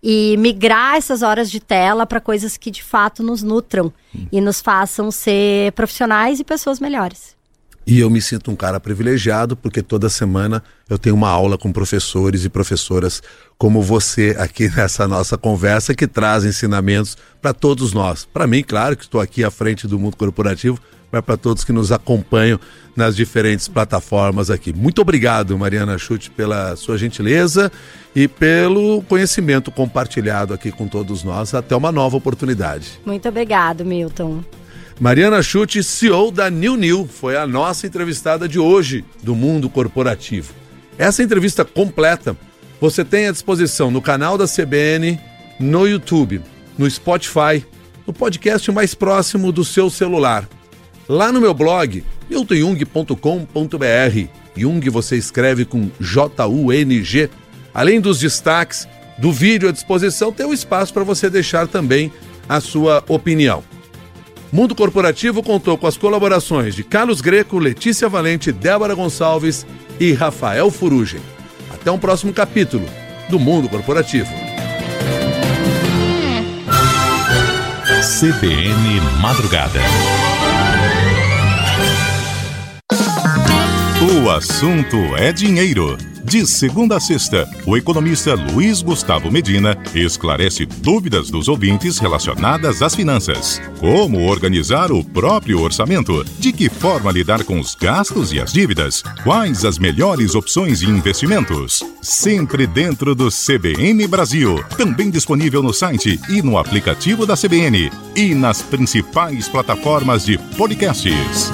e migrar essas horas de tela para coisas que de fato nos nutram e nos façam ser profissionais e pessoas melhores.
E eu me sinto um cara privilegiado porque toda semana eu tenho uma aula com professores e professoras como você aqui nessa nossa conversa, que traz ensinamentos para todos nós. Para mim, claro que estou aqui à frente do mundo corporativo, mas para todos que nos acompanham nas diferentes plataformas aqui. Muito obrigado, Mariana Schutt, pela sua gentileza e pelo conhecimento compartilhado aqui com todos nós. Até uma nova oportunidade.
Muito obrigado, Milton.
Mariana Schutt, CEO da New, foi a nossa entrevistada de hoje do mundo corporativo. Essa entrevista completa você tem à disposição no canal da CBN, no YouTube, no Spotify, no podcast mais próximo do seu celular. Lá no meu blog, miltonjung.com.br. Jung você escreve com J-U-N-G. Além dos destaques do vídeo à disposição, tem um espaço para você deixar também a sua opinião. Mundo Corporativo contou com as colaborações de Carlos Greco, Letícia Valente, Débora Gonçalves e Rafael Furugem. Até um próximo capítulo do Mundo Corporativo.
CBN Madrugada. O assunto é dinheiro. De segunda a sexta, o economista Luiz Gustavo Medina esclarece dúvidas dos ouvintes relacionadas às finanças. Como organizar o próprio orçamento? De que forma lidar com os gastos e as dívidas? Quais as melhores opções de investimentos? Sempre dentro do CBN Brasil. Também disponível no site e no aplicativo da CBN. E nas principais plataformas de podcasts.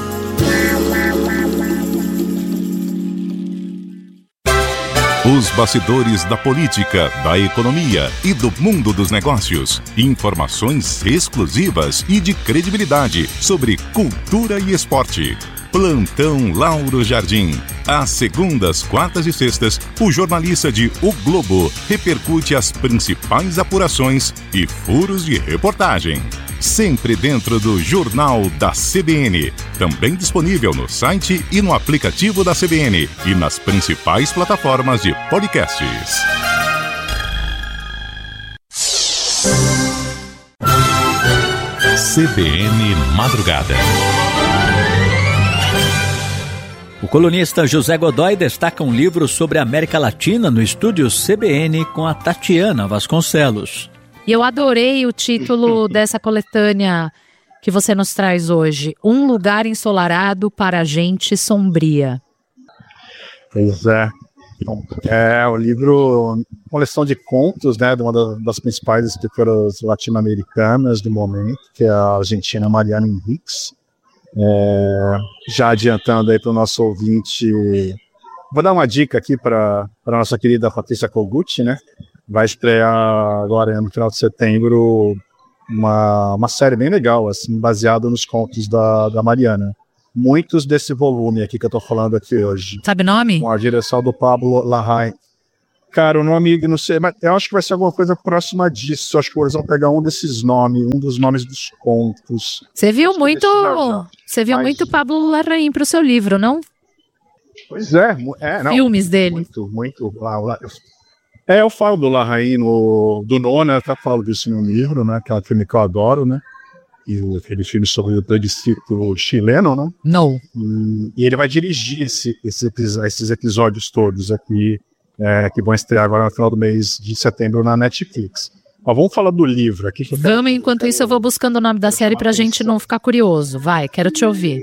Os bastidores da política, da economia e do mundo dos negócios. Informações exclusivas e de credibilidade sobre cultura e esporte. Plantão Lauro Jardim. Às segundas, quartas e sextas, o jornalista de O Globo repercute as principais apurações e furos de reportagem. Sempre dentro do Jornal da CBN. Também disponível no site e no aplicativo da CBN e nas principais plataformas de podcasts. CBN Madrugada.
O colunista José Godoy destaca um livro sobre a América Latina no estúdio CBN com a Tatiana Vasconcelos.
E eu adorei o título dessa coletânea que você nos traz hoje, Um Lugar Ensolarado para a Gente Sombria.
Pois é. É o livro, coleção de contos, né, de uma das principais escritoras latino-americanas do momento, que é a argentina Mariana Enríquez. Já adiantando aí para o nosso ouvinte, vou dar uma dica aqui para a nossa querida Patrícia Kogut, né? Vai estrear agora no final de setembro uma série bem legal, assim, baseada nos contos da Mariana. Muitos desse volume aqui que eu tô falando aqui hoje.
Sabe o nome?
Com a direção do Pablo Larraín. Cara, o nome, não sei, mas eu acho que vai ser alguma coisa próxima disso. Eu acho que eles vão pegar um desses nomes, um dos nomes dos contos.
Você viu muito Pablo Larraín pro seu livro, não?
Pois é, não.
Filmes dele.
Muito. Eu falo do Larraín, do Nona, eu até falo disso no livro, né? Aquela filme que eu adoro, né? E aquele filme sobre o plebiscito chileno, né?
Não.
E ele vai dirigir esses episódios todos aqui, que vão estrear agora no final do mês de setembro na Netflix. Mas vamos falar do livro aqui.
Vamos, enquanto isso eu vou buscando o nome da série pra gente não ficar curioso. Vai, quero te ouvir.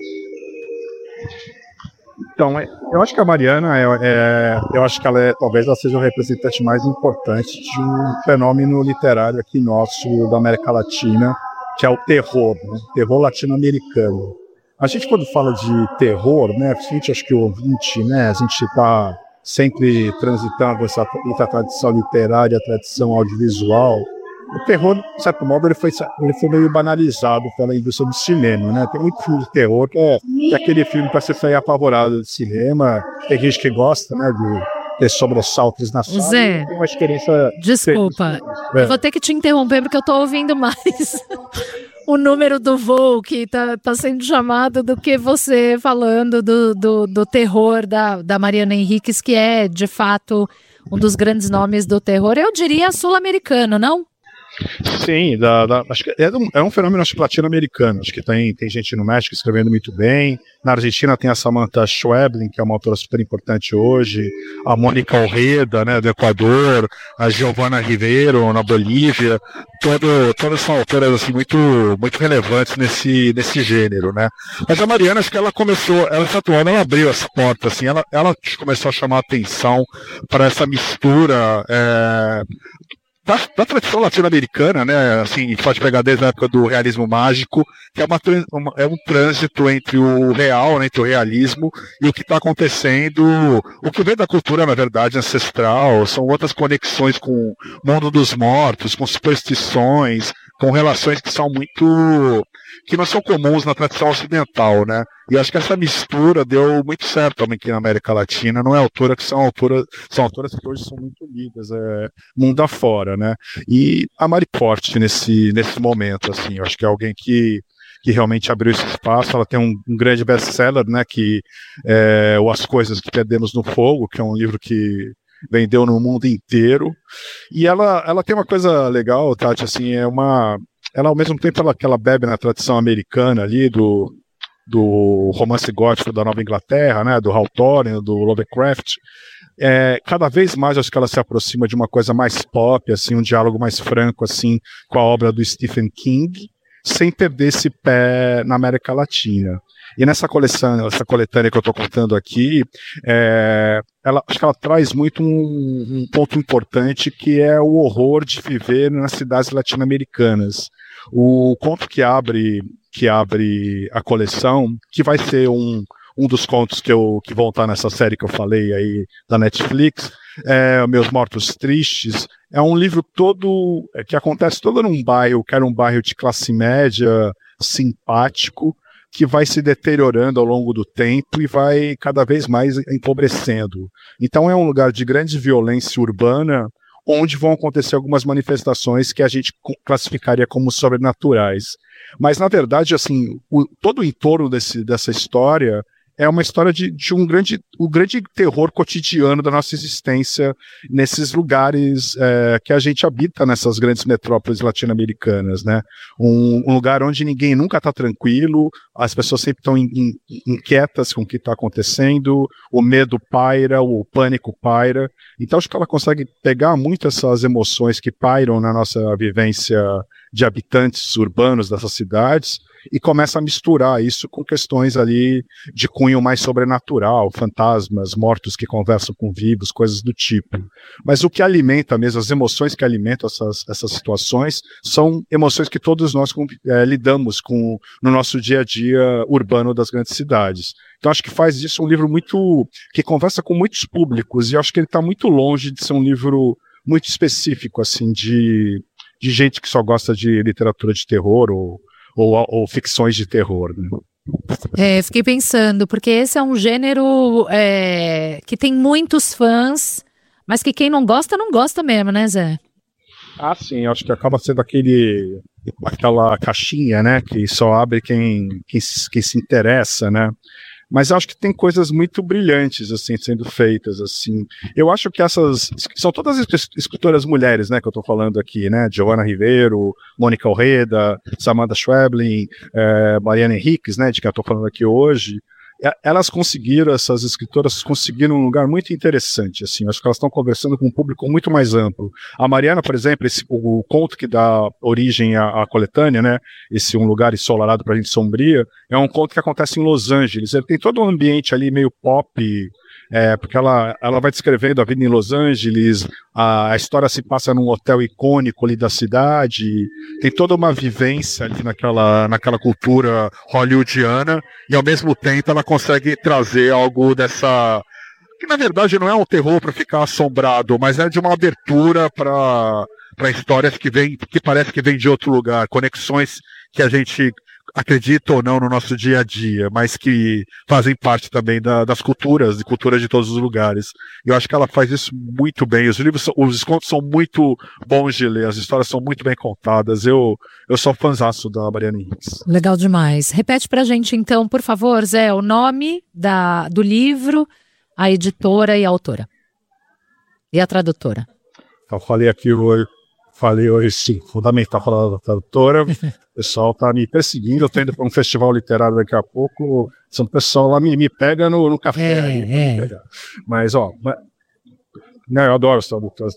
Então, eu acho que a Mariana, eu acho que talvez ela seja o representante mais importante de um fenômeno literário aqui nosso, da América Latina, que é o terror, né? Terror latino-americano. A gente, quando fala de terror, né, acho que o ouvinte, né, a gente está sempre transitando entre a tradição literária e a tradição audiovisual. O terror, de certo modo, ele foi meio banalizado pela indústria do cinema, né? Tem muito filme de terror que é aquele filme para você sair apavorado de cinema. Tem gente que gosta, né, de ter sobressaltos na sala.
Zé,
tem uma experiência...
Desculpa, eu vou ter que te interromper porque eu tô ouvindo mais o número do voo que tá sendo chamado do que você falando do terror da Mariana Enríquez, que é, de fato, um dos grandes nomes do terror. Eu diria sul-americano, não?
Sim, acho que é um fenômeno latino-americano. Acho que tem gente no México escrevendo muito bem. Na Argentina tem a Samantha Schweblin, que é uma autora super importante hoje. A Mônica Orreda, né, do Equador. A Giovanna Ribeiro, na Bolívia. Todas são autoras assim, muito, muito relevantes nesse gênero, né? Mas a Mariana, acho que ela abriu essa porta, assim, ela começou a chamar a atenção para essa mistura da tradição latino-americana, né? Assim, pode pegar desde a época do realismo mágico, que é um trânsito entre o real, né, entre o realismo e o que está acontecendo. O que vem da cultura, na verdade, ancestral, são outras conexões com o mundo dos mortos, com superstições, com relações que não são comuns na tradição ocidental, né? E acho que essa mistura deu muito certo também aqui na América Latina. Não é autora que são autoras que hoje são muito lidas, mundo afora, né? E a Mari Forte nesse momento, assim, eu acho que é alguém que realmente abriu esse espaço. Ela tem um grande best-seller, né? Que é As Coisas que Perdemos no Fogo, que é um livro que vendeu no mundo inteiro. E ela tem uma coisa legal, Tati, assim, ela ao mesmo tempo que ela bebe na tradição americana ali do romance gótico da Nova Inglaterra, né, do Hawthorne, do Lovecraft, cada vez mais acho que ela se aproxima de uma coisa mais pop, assim, um diálogo mais franco, assim, com a obra do Stephen King, sem perder esse pé na América Latina. E nessa coletânea que eu estou contando aqui, acho que ela traz muito um ponto importante, que é o horror de viver nas cidades latino-americanas. O conto que abre a coleção, que vai ser um dos contos que vão estar nessa série que eu falei aí da Netflix, Meus Mortos Tristes, é um livro todo que acontece todo num bairro, que era um bairro de classe média, simpático, que vai se deteriorando ao longo do tempo e vai cada vez mais empobrecendo. Então é um lugar de grande violência urbana, onde vão acontecer algumas manifestações que a gente classificaria como sobrenaturais. Mas, na verdade, assim, todo o entorno dessa história é uma história de um grande terror cotidiano da nossa existência nesses lugares que a gente habita nessas grandes metrópoles latino-americanas, né? Um lugar onde ninguém nunca está tranquilo, as pessoas sempre estão inquietas com o que está acontecendo, o medo paira, o pânico paira. Então acho que ela consegue pegar muito essas emoções que pairam na nossa vivência de habitantes urbanos dessas cidades e começa a misturar isso com questões ali de cunho mais sobrenatural, fantasmas, mortos que conversam com vivos, coisas do tipo. Mas o que alimenta mesmo, as emoções que alimentam essas situações, são emoções que todos nós lidamos com no nosso dia a dia urbano das grandes cidades. Então acho que faz disso um livro que conversa com muitos públicos, e acho que ele está muito longe de ser um livro muito específico, assim, de gente que só gosta de literatura de terror ou ficções de terror, né?
Fiquei pensando, porque esse é um gênero que tem muitos fãs, mas que quem não gosta mesmo, né, Zé?
Ah, sim, acho que acaba sendo aquela caixinha, né, que só abre quem se interessa, né? Mas acho que tem coisas muito brilhantes, assim, sendo feitas, assim. Eu acho que são todas escritoras mulheres, né, que eu tô falando aqui, né? Giovanna Rivero, Mônica Orreda, Samantha Schweblin, Mariana Henriques, né, de quem eu tô falando aqui hoje. Essas escritoras conseguiram um lugar muito interessante, assim, acho que elas estão conversando com um público muito mais amplo. A Mariana, por exemplo, o conto que dá origem à coletânea, né, esse Um Lugar Ensolarado pra Gente Sombria, é um conto que acontece em Los Angeles. Ele tem todo um ambiente ali meio pop, porque ela vai descrevendo a vida em Los Angeles, a história se passa num hotel icônico ali da cidade, tem toda uma vivência ali naquela cultura hollywoodiana, e ao mesmo tempo ela consegue trazer algo dessa, que na verdade não é um terror para ficar assombrado, mas é de uma abertura para histórias que parece que vem de outro lugar, conexões que a gente acredita ou não no nosso dia a dia, mas que fazem parte também das culturas de todos os lugares. Eu acho que ela faz isso muito bem. Os contos são muito bons de ler, as histórias são muito bem contadas. Eu sou fãzaço da Mariana Henriques.
Legal demais. Repete pra gente então, por favor, Zé, o nome do livro, a editora e a autora. E a tradutora.
Eu falei hoje, sim, fundamental falar da tradutora. O pessoal tá me perseguindo, eu tô indo para um festival literário daqui a pouco, o pessoal lá me pega no café. Mas, eu adoro os tradutores,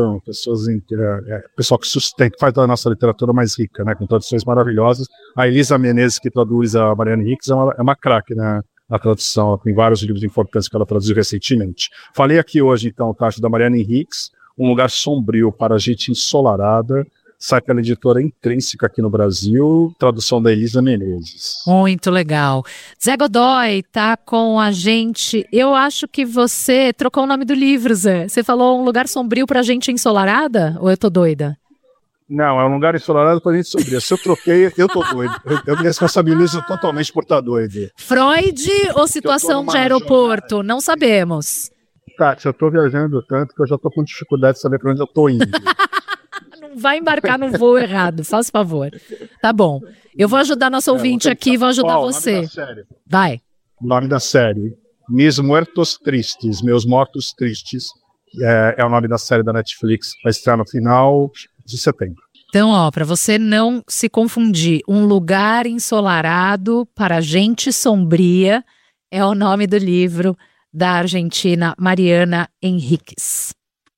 pessoal que sustenta, que faz da nossa literatura mais rica, né, com traduções maravilhosas. A Elisa Menezes, que traduz a Mariana Henriques, é uma craque, né, na tradução. Ela tem vários livros importantes que ela traduziu recentemente. Falei aqui hoje, então, o tacho da Mariana Henriques, Um Lugar Sombrio para Gente Ensolarada, sai pela editora Intrínseca aqui no Brasil, tradução da Elisa Menezes.
Muito legal. Zé Godoy tá com a gente. Eu acho que você trocou o nome do livro, Zé. Você falou Um Lugar Sombrio para Gente Ensolarada? Ou eu tô doida?
Não, é Um Lugar Ensolarado para Gente Sombria. Se eu troquei, eu tô doido. Eu me responsabilizo totalmente por estar doido.
Freud ou situação de aeroporto? Não sabemos.
Tati, eu tô viajando tanto que eu já tô com dificuldade de saber para onde eu tô indo.
Não vai embarcar no voo errado, faz favor. Tá bom. Eu vou ajudar nosso ouvinte aqui, vou ajudar você. Vai.
O nome da série, Mis Muertos Tristes, Meus Mortos Tristes, é o nome da série da Netflix, vai estrear no final de setembro.
Então, para você não se confundir, Um Lugar Ensolarado para Gente Sombria é o nome do livro da argentina Mariana Henriques.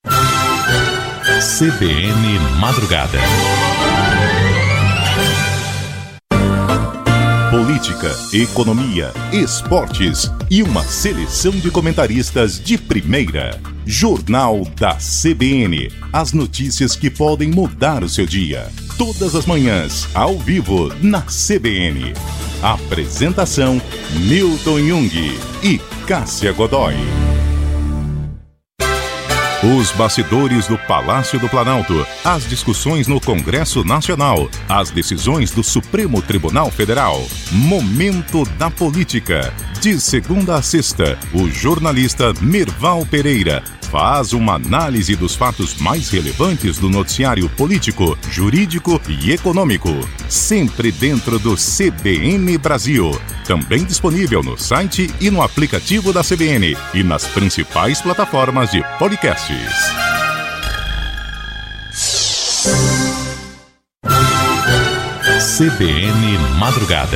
CBN Madrugada. Política, economia, esportes e uma seleção de comentaristas de primeira. Jornal da CBN. As notícias que podem mudar o seu dia. Todas as manhãs, ao vivo, na CBN. Apresentação: Milton Jung e Cássia Godoy. Os bastidores do Palácio do Planalto, as discussões no Congresso Nacional, as decisões do Supremo Tribunal Federal. Momento da Política, De segunda a sexta, o jornalista Mirval Pereira faz uma análise dos fatos mais relevantes do noticiário político, jurídico e econômico, sempre dentro do CBN Brasil. Também disponível no site e no aplicativo da CBN e nas principais plataformas de podcasts.
CBN Madrugada.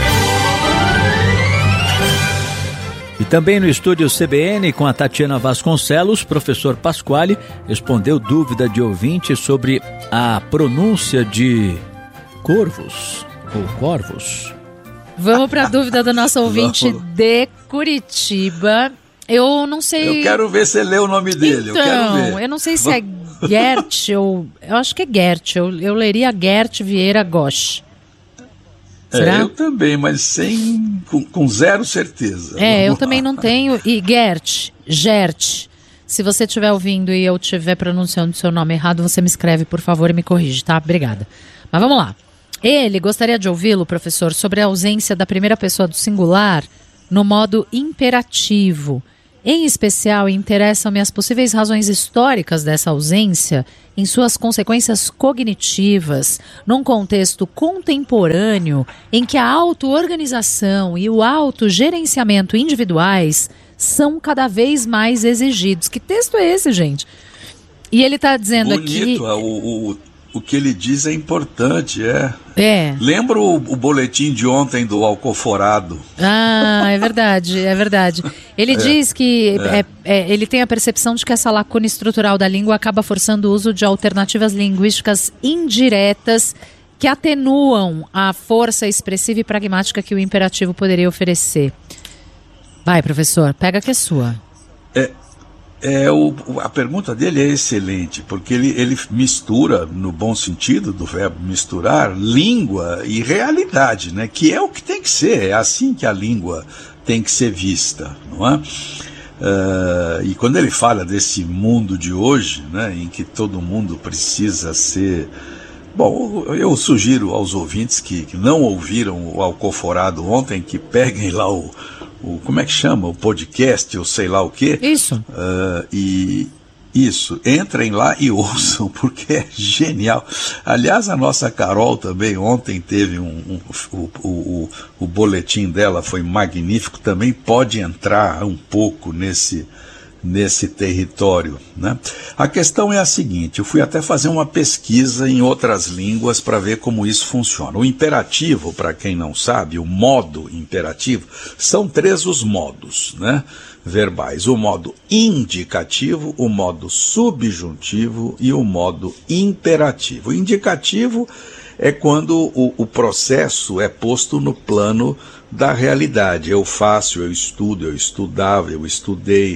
E também no estúdio CBN, com a Tatiana Vasconcelos, professor Pasquale respondeu dúvida de ouvinte sobre a pronúncia de corvos ou corvos.
Vamos para a dúvida do nosso ouvinte de Curitiba. Eu não sei...
Eu quero ver se você lê o nome dele,
então,
eu quero ver.
Eu não sei se é Gert ou... Eu acho que é Gert, eu leria Gert Vieira Gosch. Será?
Eu também, mas com zero certeza.
Eu também não tenho. E Gert, se você estiver ouvindo e eu estiver pronunciando o seu nome errado, você me escreve, por favor, e me corrige, tá? Obrigada. Mas vamos lá. Ele gostaria de ouvi-lo, professor, sobre a ausência da primeira pessoa do singular no modo imperativo. Em especial, interessam-me as possíveis razões históricas dessa ausência em suas consequências cognitivas, num contexto contemporâneo em que a auto-organização e o autogerenciamento individuais são cada vez mais exigidos. Que texto é esse, gente? E ele está dizendo
bonito,
aqui...
O que ele diz é importante, Lembra o boletim de ontem do Alcoforado?
Ah, é verdade. Ele diz que ele tem a percepção de que essa lacuna estrutural da língua acaba forçando o uso de alternativas linguísticas indiretas que atenuam a força expressiva e pragmática que o imperativo poderia oferecer. Vai, professor, pega que é sua.
A pergunta dele é excelente, porque ele mistura, no bom sentido do verbo misturar, língua e realidade, né? Que é o que tem que ser, é assim que a língua tem que ser vista, não é? E quando ele fala desse mundo de hoje, né, em que todo mundo precisa ser... Bom, eu sugiro aos ouvintes que não ouviram o Alcoforado ontem, que peguem lá como é que chama? O podcast, ou sei lá o quê.
Isso.
Entrem lá e ouçam, porque é genial. Aliás, a nossa Carol também ontem teve o boletim dela foi magnífico, também pode entrar um pouco nesse território, né? A questão é a seguinte, eu fui até fazer uma pesquisa em outras línguas para ver como isso funciona. O imperativo, para quem não sabe, o modo imperativo, são 3 os modos, né, verbais. O modo indicativo, o modo subjuntivo e o modo imperativo. O indicativo é quando o processo é posto no plano da realidade. Eu faço, eu estudo, eu estudava, eu estudei,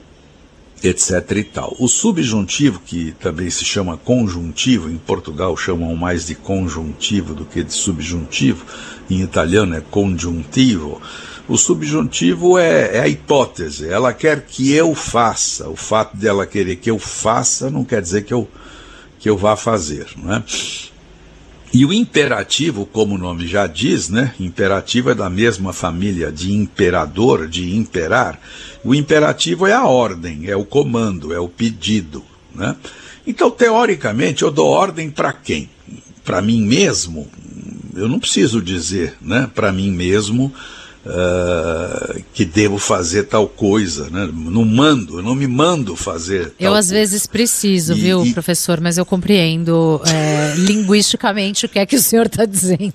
etc. e tal. O subjuntivo, que também se chama conjuntivo, em Portugal chamam mais de conjuntivo do que de subjuntivo, em italiano é congiuntivo. O subjuntivo é a hipótese, ela quer que eu faça. O fato dela querer que eu faça não quer dizer que eu vá fazer, não é? E o imperativo, como o nome já diz, né? Imperativo é da mesma família de imperador, de imperar. O imperativo é a ordem, é o comando, é o pedido, né? Então, teoricamente, eu dou ordem para quem? Para mim mesmo? Eu não preciso dizer, né? Para mim mesmo que devo fazer tal coisa, né? Eu não me mando fazer tal
às vezes preciso, viu, professor, mas eu compreendo linguisticamente o que é que o senhor está dizendo.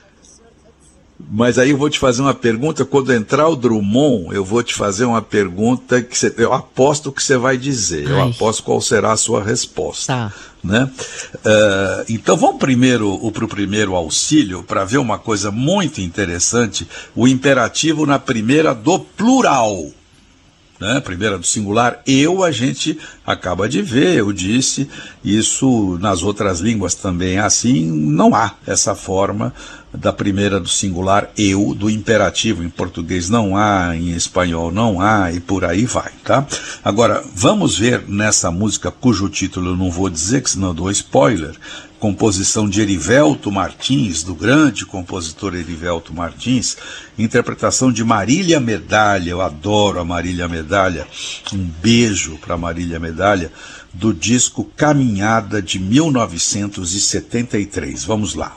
Mas aí eu vou te fazer uma pergunta, quando entrar o Drummond, eu vou te fazer uma pergunta que eu aposto que você vai dizer, eu aposto qual será a sua resposta.
Tá.
Né? Então vamos primeiro para o primeiro auxílio para ver uma coisa muito interessante, o imperativo na primeira do plural, né? Primeira do singular, a gente acaba de ver, eu disse, isso nas outras línguas também é assim, não há essa forma da primeira do singular eu, do imperativo em português não há, em espanhol não há, e por aí vai, tá? Agora, vamos ver nessa música, cujo título eu não vou dizer, que senão eu dou spoiler, composição de Erivelto Martins, do grande compositor Erivelto Martins, interpretação de Marília Medalha. Eu adoro a Marília Medalha. Um beijo para Marília Medalha, do disco Caminhada de 1973. Vamos lá.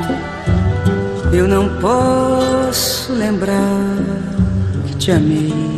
Eu não posso lembrar que te amei.